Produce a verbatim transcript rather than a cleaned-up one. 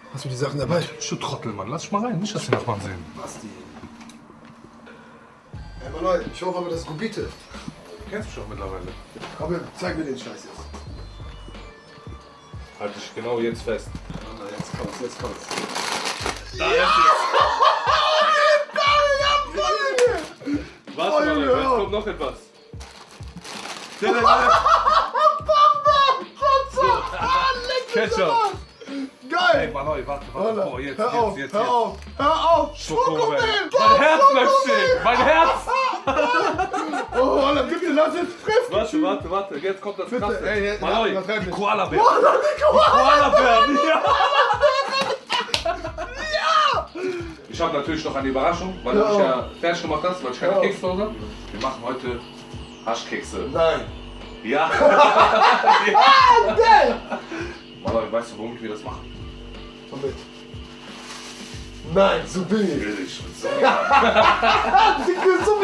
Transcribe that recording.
Hast du die Sachen dabei? Du Trottel, Mann. Lass dich mal rein. Nicht, dass die Nachbarn sehen. Was die? Hey, Mann, ich hoffe aber, das ist Gubite. Du kennst mich doch mittlerweile. Komm her, zeig mir den Scheiß jetzt. Halt dich genau jetzt fest. Oh, jetzt kommt's, jetzt kommt's. Da ist es. Was, Mann? Jetzt kommt noch etwas. Ketchup. Geil! Ey, Mann, warte, warte. Oh, jetzt, hör jetzt, auf, jetzt, hör jetzt. auf, hör auf! Schokomel. Schokomel! Mein Herz bleibt stehen. Mein Herz. Oh, Alter, bitte lass es fressen! Warte, warte, warte. Jetzt kommt das Bitte, Krasse. ey, ey, Mann, übertreib die nicht. Koala-Bär. Koala, die Koala! Koala-Bär. Ja. Ich habe natürlich noch eine Überraschung, weil du Ja. mich ja fertig gemacht hast, weil ich keine Ja. Kekse habe. Wir machen heute Haschkekse. Nein! Ja. Ah, geil! Mann, weißt du, warum wir das machen? Komm mit. Nein, so billig. Billig. So. Digga, so